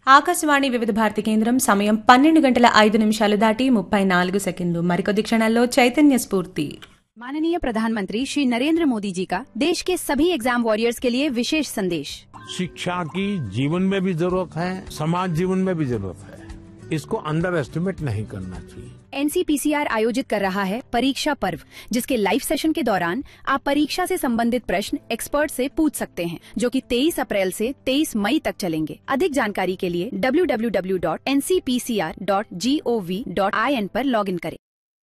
ఆకాశవాణి వివిధ భారతి కేంద్రం సమయం 12:05 దాటి 34 సెకండ్లు. మరికొద్ది క్షణాల్లో చైతన్య స్ఫూర్తి. माननीय प्रधानमंत्री श्री नरेंद्र मोदी जी का देश के सभी एग्जाम वॉरियर्स के लिए विशेष संदेश। शिक्षा की जीवन में भी जरूरत है, समाज जीवन में भी जरूरत है, इसको अंडर एस्टिमेट नहीं करना चाहिए। NCPCR आयोजित कर रहा है परीक्षा पर्व, जिसके लाइव सेशन के दौरान आप परीक्षा से संबंधित प्रश्न एक्सपर्ट से पूछ सकते हैं, जो कि 23 अप्रैल से 23 मई तक चलेंगे। अधिक जानकारी के लिए www.ncpcr.gov.in पर लॉगिन करें।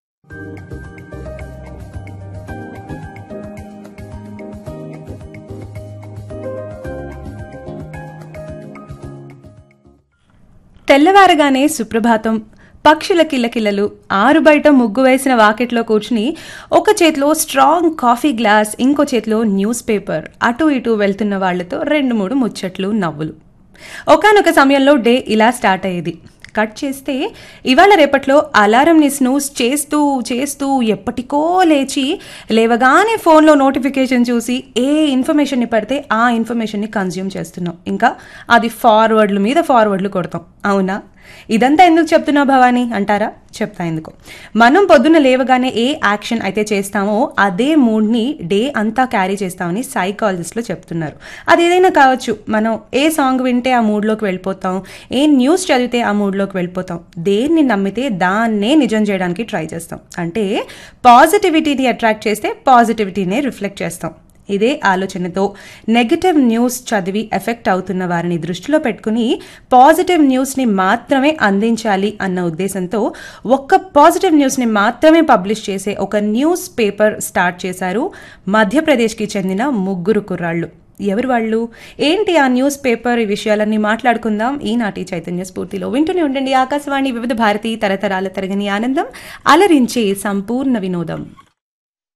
తెల్లవారగానే సుప్రభాతం, పక్షుల కిలకిలలు, ఆరు బయట ముగ్గు వేసిన వాకెట్లో కూర్చుని ఒక చేతిలో స్ట్రాంగ్ కాఫీ గ్లాస్, ఇంకో చేతిలో న్యూస్ పేపర్, అటు ఇటు వెళ్తున్న వాళ్లతో 2-3 ముచ్చట్లు, నవ్వులు. ఒకానొక సమయంలో డే ఇలా స్టార్ట్ అయ్యేది. కట్ చేస్తే ఇవాళ రేపట్లో అలారంని స్నూజ్ చేస్తూ చేస్తూ ఎప్పటికో లేవగానే ఫోన్లో నోటిఫికేషన్ చూసి ఏ ఇన్ఫర్మేషన్ని పడితే ఆ ఇన్ఫర్మేషన్ని కన్జ్యూమ్ చేస్తున్నాం. ఇంకా అది ఫార్వర్డ్ల మీద ఫార్వర్డ్లు కొడతాం. అవునా? ఇదంతా ఎందుకు చెప్తున్నావు భవానీ అంటారా? చెప్తా ఎందుకు. మనం పొద్దున్న లేవగానే ఏ యాక్షన్ అయితే చేస్తామో అదే మూడ్ని డే అంతా క్యారీ చేస్తామని సైకాలజిస్టులు చెప్తున్నారు. అది ఏదైనా కావచ్చు. మనం ఏ సాంగ్ వింటే ఆ మూడ్లోకి వెళ్ళిపోతాం, ఏ న్యూస్ చదివితే ఆ మూడ్లోకి వెళ్ళిపోతాం, దేన్ని నమ్మితే దాన్నే నిజం చేయడానికి ట్రై చేస్తాం. అంటే పాజిటివిటీని అట్రాక్ట్ చేస్తే పాజిటివిటీనే రిఫ్లెక్ట్ చేస్తాం. ఇదే ఆలోచనతో నెగటివ్ న్యూస్ చదివి ఎఫెక్ట్ అవుతున్న వారిని దృష్టిలో పెట్టుకుని పాజిటివ్ న్యూస్ని మాత్రమే అందించాలి అన్న ఉద్దేశంతో ఒక్క పాజిటివ్ న్యూస్ని మాత్రమే పబ్లిష్ చేసే ఒక న్యూస్ పేపర్ స్టార్ట్ చేశారు మధ్యప్రదేశ్కి చెందిన 3 కుర్రాళ్ళు. ఎవరు వాళ్ళు, ఏంటి ఆ న్యూస్ పేపర్, ఈ విషయాలన్నీ మాట్లాడుకుందాం ఈనాటి చైతన్య స్ఫూర్తిలో. వింటూనే ఉండండి ఆకాశవాణి వివిధ భారతి, తరతరాల తరగని ఆనందం, అలరించే సంపూర్ణ వినోదం.